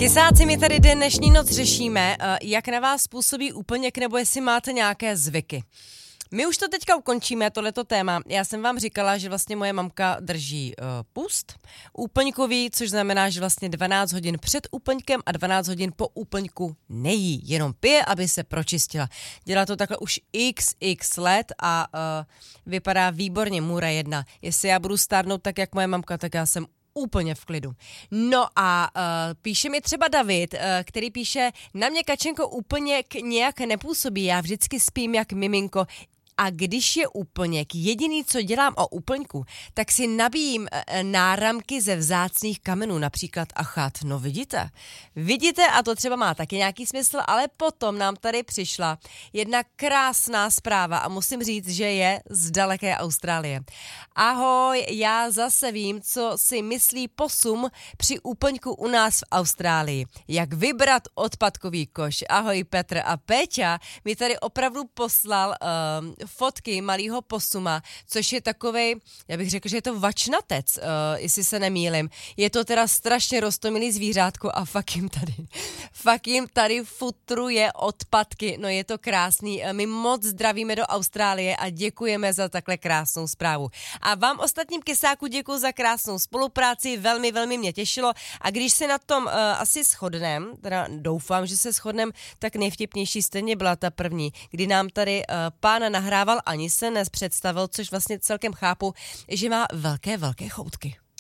Kysáci, my tady dnešní noc řešíme, jak na vás působí úplněk, nebo jestli máte nějaké zvyky. My už to teďka ukončíme, tohleto téma. Já jsem vám říkala, že vlastně moje mamka drží půst úplňkový, což znamená, že vlastně 12 hodin před úplňkem a 12 hodin po úplňku nejí, jenom pije, aby se pročistila. Dělá to takhle už xx let a vypadá výborně, můra jedna. Jestli já budu stárnout tak, jak moje mamka, tak já jsem úplně v klidu. No a píše mi třeba David, který píše, na mě Kačenko úplně nějak nepůsobí, já vždycky spím jak miminko, a když je úplněk, jediný, co dělám o úplňku, tak si nabíjím náramky ze vzácných kamenů, například achat. No vidíte a to třeba má taky nějaký smysl, ale potom nám tady přišla jedna krásná zpráva a musím říct, že je z daleké Austrálie. Ahoj, já zase vím, co si myslí posum při úplňku u nás v Austrálii. Jak vybrat odpadkový koš. Ahoj Petr a Péťa mi tady opravdu poslal fotky malýho posuma, což je takovej, já bych řekl, že je to vačnatec, jestli se nemýlim. Je to teda strašně roztomilý zvířátko a fakt jim tady futruje odpadky. No je to krásný. My moc zdravíme do Austrálie a děkujeme za takhle krásnou zprávu. A vám ostatním kysáku děkuji za krásnou spolupráci, velmi, velmi mě těšilo a když se na tom asi shodnem, teda doufám, že se shodnem, tak nejvtipnější stejně byla ta první, kdy nám tady pán nahrával, ani se nepředstavil, což vlastně celkem chápu, že má velké choutky.